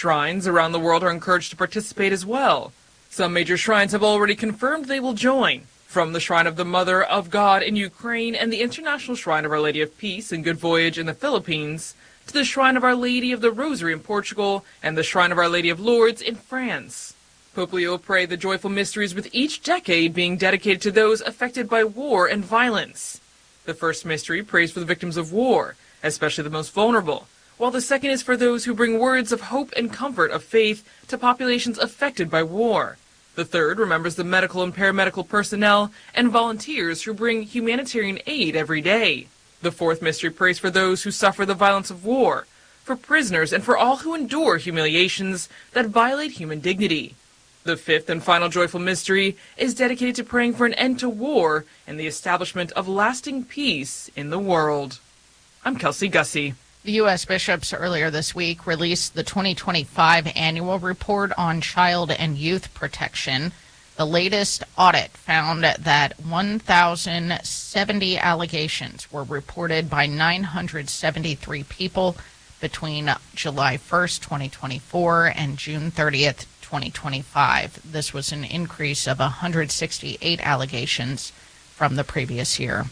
shrines around the world are encouraged to participate as well. Some major shrines have already confirmed they will join, from the Shrine of the Mother of God in Ukraine and the International Shrine of Our Lady of Peace in Good Voyage in the Philippines, to the Shrine of Our Lady of the Rosary in Portugal and the Shrine of Our Lady of Lourdes in France. Pope Leo prayed the joyful mysteries with each decade being dedicated to those affected by war and violence. The first mystery prays for the victims of war, especially the most vulnerable, while the second is for those who bring words of hope and comfort of faith to populations affected by war. The third remembers the medical and paramedical personnel and volunteers who bring humanitarian aid every day. The fourth mystery prays for those who suffer the violence of war, for prisoners, and for all who endure humiliations that violate human dignity. The fifth and final joyful mystery is dedicated to praying for an end to war and the establishment of lasting peace in the world. I'm Kelsey Gussie. The U.S. bishops earlier this week released the 2025 annual report on child and youth protection. The latest audit found that 1,070 allegations were reported by 973 people between July 1st, 2024 and June 30th, 2025. This was an increase of 168 allegations from the previous year.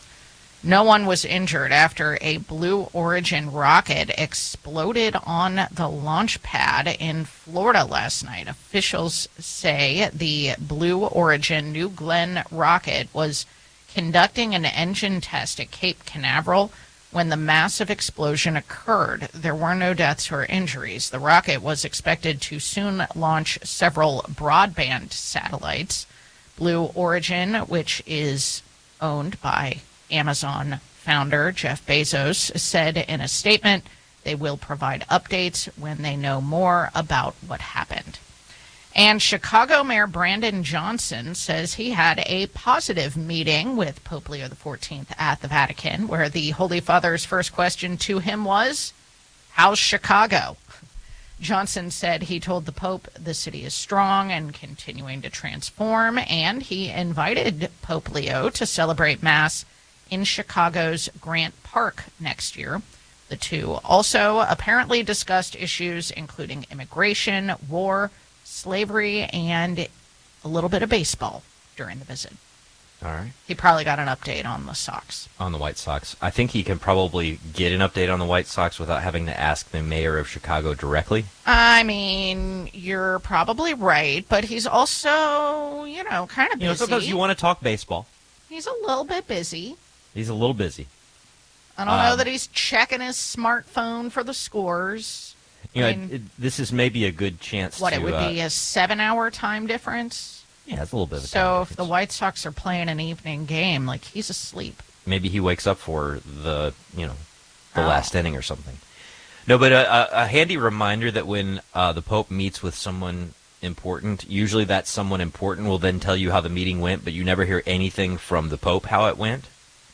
No one was injured after a Blue Origin rocket exploded on the launch pad in Florida last night. Officials say the Blue Origin New Glenn rocket was conducting an engine test at Cape Canaveral when the massive explosion occurred. There were no deaths or injuries. The rocket was expected to soon launch several broadband satellites. Blue Origin, which is owned by Amazon founder Jeff Bezos, said in a statement they will provide updates when they know more about what happened. And Chicago Mayor Brandon Johnson says he had a positive meeting with Pope Leo XIV at the Vatican, where the Holy Father's first question to him was, "How's Chicago?" Johnson said he told the Pope the city is strong and continuing to transform, and he invited Pope Leo to celebrate Mass in Chicago's Grant Park next year. The two also apparently discussed issues including immigration, war, slavery, and a little bit of baseball during the visit. All right. He probably got an update on the Sox. On the White Sox. I think he can probably get an update on the White Sox without having to ask the mayor of Chicago directly. I mean, you're probably right, but he's also, kind of busy. Sometimes you want to talk baseball. He's a little bit busy. He's a little busy. I don't know that he's checking his smartphone for the scores. This is maybe a good chance it would be a 7-hour time difference? Yeah, it's a little bit of a time So if difference. the White Sox are playing an evening game, he's asleep. Maybe he wakes up for the last inning or something. No, but a handy reminder that when the Pope meets with someone important, usually that someone important will then tell you how the meeting went, but you never hear anything from the Pope how it went.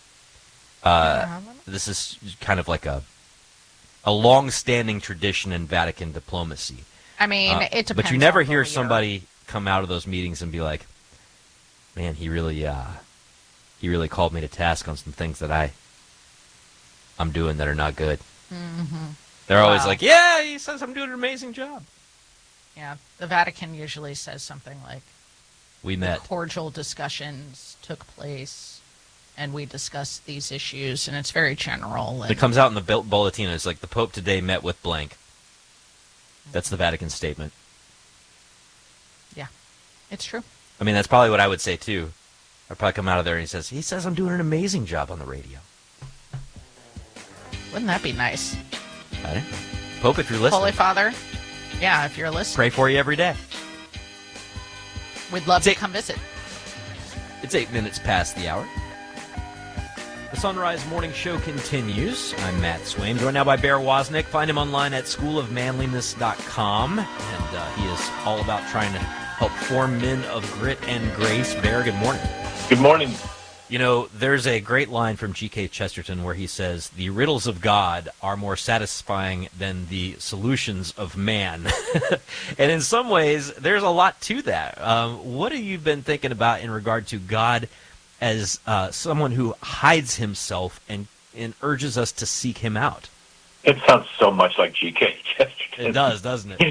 This is kind of like a long-standing tradition in Vatican diplomacy. I mean, it depends. But you never hear somebody come out of those meetings and be like, "Man, he really called me to task on some things that I'm doing that are not good." Mm-hmm. They're always like, "Yeah, he says I'm doing an amazing job." Yeah, the Vatican usually says something like, "We met. Cordial discussions took place, and we discussed these issues," and it's very general. It comes out in the bulletin. It's like, "The Pope today met with blank." That's the Vatican statement. Yeah, it's true. I mean, that's probably what I would say, too. I'd probably come out of there and he says I'm doing an amazing job on the radio. Wouldn't that be nice? Pope, if you're listening. Holy Father, yeah, if you're listening. Pray for you every day. We'd love to come visit. It's 8 minutes past the hour. The Sunrise Morning Show continues. I'm Matt Swain, joined now by Bear Wozniak. Find him online at schoolofmanliness.com. And he is all about trying to help form men of grit and grace. Bear, good morning. Good morning. There's a great line from G.K. Chesterton where he says, "The riddles of God are more satisfying than the solutions of man." And in some ways, there's a lot to that. What have you been thinking about in regard to God as someone who hides himself and urges us to seek him out? It sounds so much like G.K. Chesterton. It does, doesn't it?